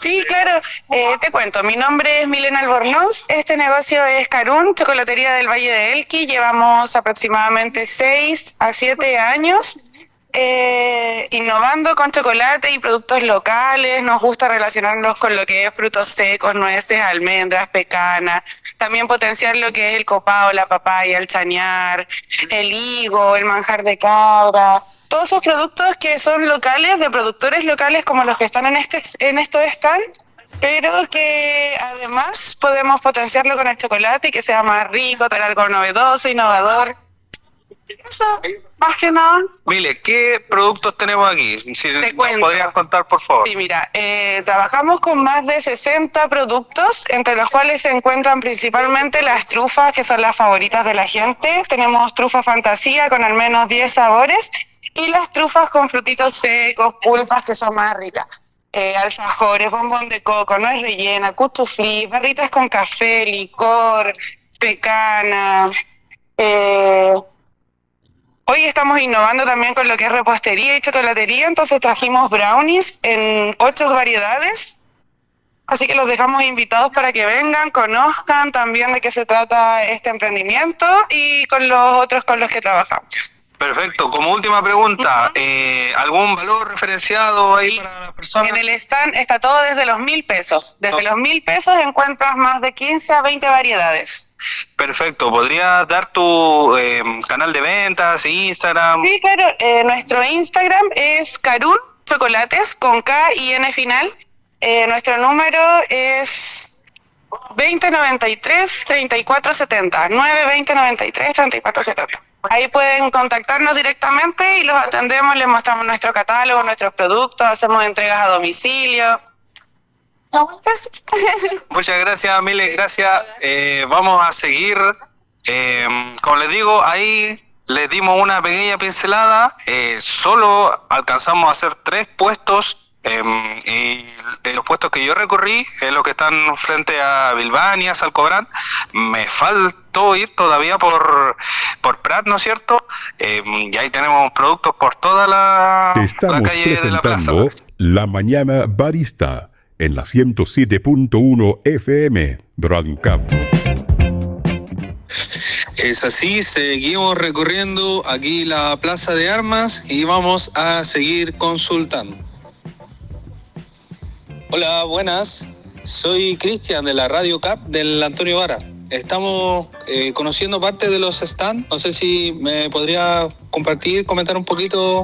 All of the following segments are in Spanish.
Sí, claro, te cuento, mi nombre es Milena Albornoz, este negocio es Carún, Chocolatería del Valle de Elqui, llevamos aproximadamente 6 a 7 años innovando con chocolate y productos locales, nos gusta relacionarnos con lo que es frutos secos, nueces, almendras, pecanas, también potenciar lo que es el copao, la papaya, el chañar, el higo, el manjar de cabra. Todos esos productos que son locales, de productores locales como los que están en estos stands, pero que además podemos potenciarlo con el chocolate y que sea más rico, tener algo novedoso, innovador. Eso, más que nada. Mile, ¿qué productos tenemos aquí? Si Te nos cuento. podrías contar, por favor. Sí, mira, trabajamos con más de 60 productos, entre los cuales se encuentran principalmente las trufas, que son las favoritas de la gente. Tenemos trufa fantasía con al menos 10 sabores, y las trufas con frutitos secos, pulpas, que son más ricas. Alfajores, bombón de coco, nuez rellena, cutuflí, barritas con café, licor, pecana. Eh, Hoy estamos innovando también con lo que es repostería y chocolatería, entonces trajimos brownies en 8 variedades, así que los dejamos invitados para que vengan, conozcan también de qué se trata este emprendimiento y con los otros con los que trabajamos. Perfecto. Como última pregunta, ¿algún valor referenciado ahí para las personas? En el stand está todo desde los 1.000 pesos. Desde los 1.000 pesos encuentras más de 15 a 20 variedades. Perfecto. ¿Podrías dar tu canal de ventas, Instagram? Sí, claro. Nuestro Instagram es Carún Chocolates con K y N final. Nuestro número es 2093-3470. 92093-3470. Ahí pueden contactarnos directamente y los atendemos, les mostramos nuestro catálogo, nuestros productos, hacemos entregas a domicilio. Muchas gracias, Mile, gracias. Vamos a seguir. Como les digo, ahí les dimos una pequeña pincelada. Solo alcanzamos a hacer 3 puestos. Y de los puestos que yo recorrí, los que están frente a Bilbania, Salcobrán, me faltó ir todavía por Prat, ¿no es cierto? Y ahí tenemos productos por toda la calle de la plaza. Estamos presentando La Mañana Barista en la 107.1 FM Broadcast. Es así, seguimos recorriendo aquí la Plaza de Armas y vamos a seguir consultando. Hola, buenas. Soy Cristian de la Radio CAP del Antonio Vara. Estamos conociendo parte de los stands. No sé si me podría compartir, comentar un poquito.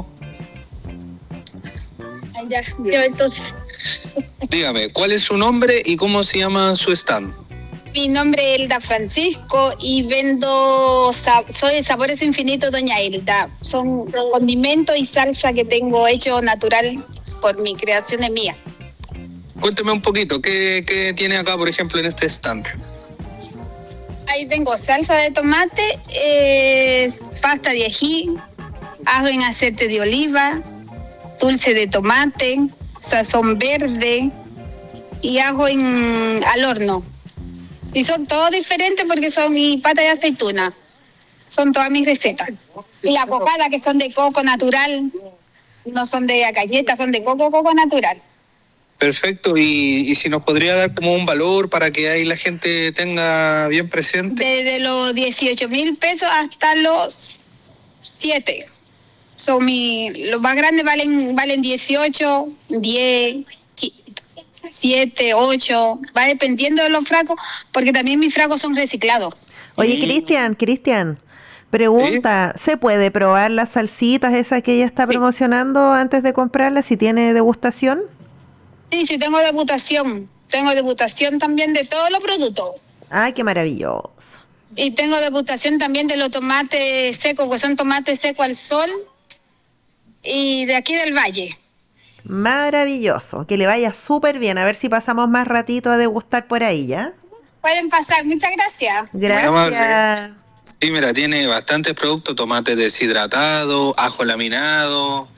Ya, entonces. Dígame, ¿cuál es su nombre y cómo se llama su stand? Mi nombre es Elda Francisco y vendo, soy Sabores Infinitos Doña Elda. Son condimentos y salsa que tengo hecho natural por mi creación mía. Cuénteme un poquito, ¿qué tiene acá, por ejemplo, en este stand? Ahí tengo salsa de tomate, pasta de ají, ajo en aceite de oliva, dulce de tomate, sazón verde y ajo al horno. Y son todos diferentes porque son y pata de aceituna. Son todas mis recetas. Y la cocada, que son de coco natural, no son de galletas, son de coco natural. Perfecto, y si nos podría dar como un valor para que ahí la gente tenga bien presente. Desde los 18.000 pesos hasta los 7. Los más grandes valen 18, 10, 7, 8. Va dependiendo de los frascos, porque también mis frascos son reciclados. Oye, Cristian, pregunta, ¿sí? ¿Se puede probar las salsitas esas que ella está promocionando antes de comprarlas, si tiene degustación? Sí, tengo degustación. Tengo degustación también de todos los productos. ¡Ay, qué maravilloso! Y tengo degustación también de los tomates secos, que son tomates secos al sol, y de aquí del valle. Maravilloso, que le vaya súper bien. A ver si pasamos más ratito a degustar por ahí, ¿ya? Pueden pasar, muchas gracias. Gracias. Sí, mira, tiene bastantes productos, tomate deshidratado, ajo laminado,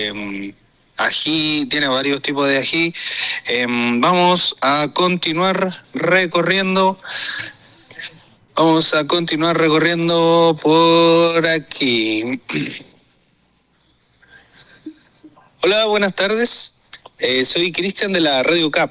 ají, tiene varios tipos de ají. Vamos a continuar recorriendo. Vamos a continuar recorriendo por aquí. Hola, buenas tardes. Soy Cristian de la Radio CAP.